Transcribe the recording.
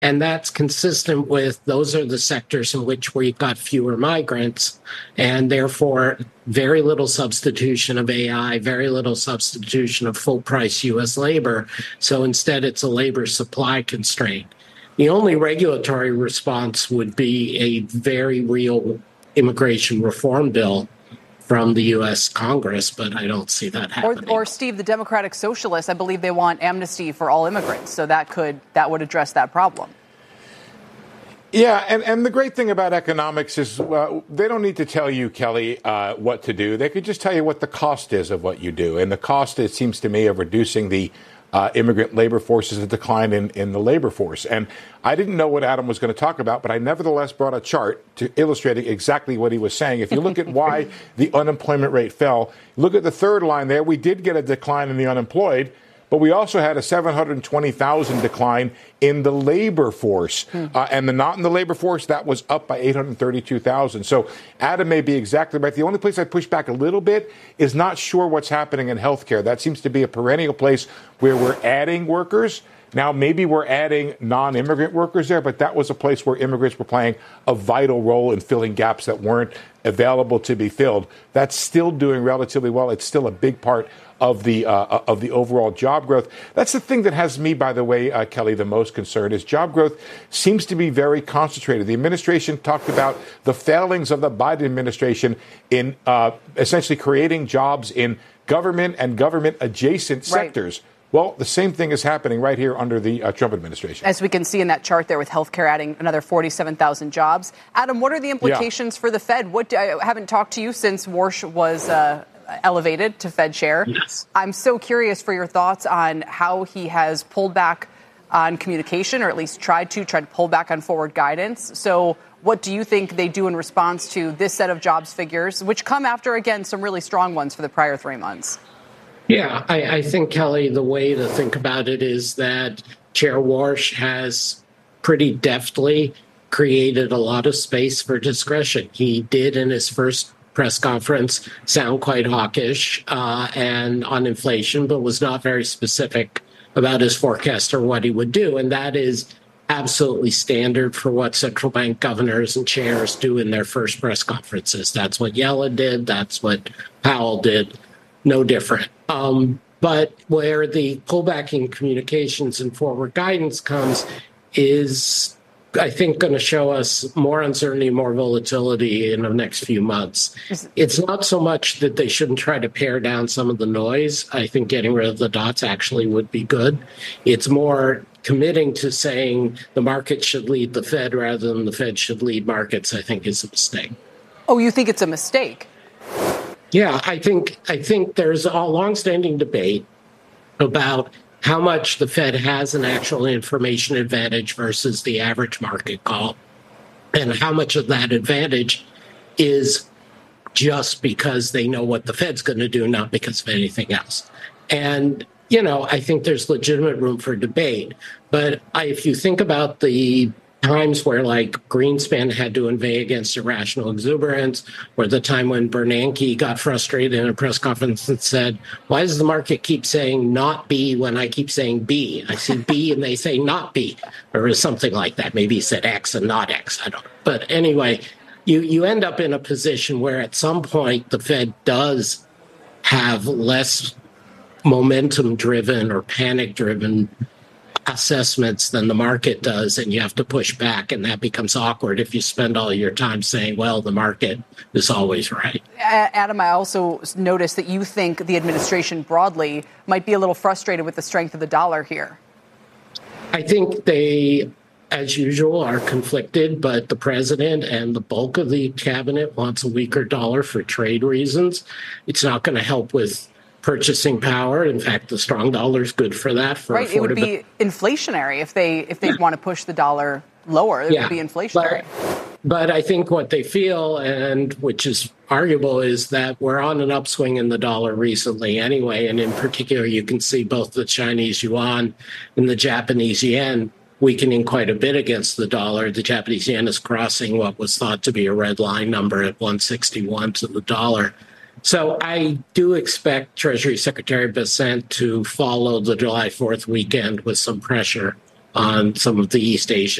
And that's consistent with those are the sectors in which we've got fewer migrants and therefore very little substitution of AI, very little substitution of full price US labor. So instead, it's a labor supply constraint. The only regulatory response would be a very real immigration reform bill from the U.S. Congress, but I don't see that happening. Or Steve, the Democratic Socialists, I believe they want amnesty for all immigrants, so that would address that problem. Yeah, and the great thing about economics is they don't need to tell you, Kelly, what to do. They could just tell you what the cost is of what you do. And the cost, it seems to me, of reducing the immigrant labor force is a decline in the labor force. And I didn't know what Adam was going to talk about, but I nevertheless brought a chart to illustrating exactly what he was saying. If you look at why the unemployment rate fell, look at the third line there. We did get a decline in the unemployed, but we also had a 720,000 decline in the labor force. And the not in the labor force, that was up by 832,000. So Adam may be exactly right. The only place I push back a little bit is not sure what's happening in healthcare. That seems to be a perennial place where we're adding workers. Now, maybe we're adding non-immigrant workers there, but that was a place where immigrants were playing a vital role in filling gaps that weren't available to be filled. That's still doing relatively well. It's still a big part of the overall job growth. That's the thing that has me, by the way, Kelly, the most concerned is job growth seems to be very concentrated. The administration talked about the failings of the Biden administration in essentially creating jobs in government and government adjacent sectors. Well, the same thing is happening right here under the Trump administration. As we can see in that chart there with healthcare adding another 47,000 jobs. Adam, what are the implications for the Fed? I haven't talked to you since Warsh was elevated to Fed chair. Yes. I'm so curious for your thoughts on how he has pulled back on communication, or at least tried to pull back on forward guidance. So what do you think they do in response to this set of jobs figures, which come after, again, some really strong ones for the prior 3 months? Yeah, I think, Kelly, the way to think about it is that Chair Warsh has pretty deftly created a lot of space for discretion. He did in his first press conference sound quite hawkish and on inflation, but was not very specific about his forecast or what he would do. And that is absolutely standard for what central bank governors and chairs do in their first press conferences. That's what Yellen did. That's what Powell did. No different. But where the pullback in communications and forward guidance comes is, I think, going to show us more uncertainty, more volatility in the next few months. It's not so much that they shouldn't try to pare down some of the noise. I think getting rid of the dots actually would be good. It's more committing to saying the market should lead the Fed rather than the Fed should lead markets, I think, is a mistake. Oh, you think it's a mistake? Yeah, I think there's a longstanding debate about how much the Fed has an actual information advantage versus the average market call, and how much of that advantage is just because they know what the Fed's going to do, not because of anything else. And, I think there's legitimate room for debate. But if you think about the times where, like, Greenspan had to inveigh against irrational exuberance, or the time when Bernanke got frustrated in a press conference and said, why does the market keep saying not B when I keep saying B? I see B and they say not B, or something like that. Maybe he said X and not X. I don't know. But anyway, you end up in a position where at some point the Fed does have less momentum-driven or panic-driven assessments than the market does, and you have to push back, and that becomes awkward if you spend all your time saying, well, the market is always right. Adam, I also noticed that you think the administration broadly might be a little frustrated with the strength of the dollar here. I think they, as usual, are conflicted, but the president and the bulk of the cabinet wants a weaker dollar for trade reasons. It's not going to help with purchasing power. In fact, the strong dollar is good for that. For right, it would be inflationary if they want to push the dollar lower. It would be inflationary. But I think what they feel, and which is arguable, is that we're on an upswing in the dollar recently anyway. And in particular, you can see both the Chinese yuan and the Japanese yen weakening quite a bit against the dollar. The Japanese yen is crossing what was thought to be a red line number at 161 to the dollar. So I do expect Treasury Secretary Bessent to follow the July 4th weekend with some pressure on some of the East Asian